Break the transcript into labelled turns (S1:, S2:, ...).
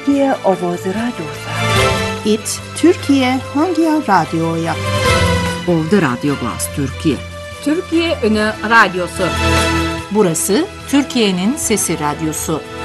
S1: Türkiye Ovoz Radyosu.
S2: İT Türkiye Hangi Radyo'ya?
S3: Ovda Radyo Glas Türkiye.
S4: Türkiye Önü Radyosu.
S2: Burası Türkiye'nin Sesi Radyosu.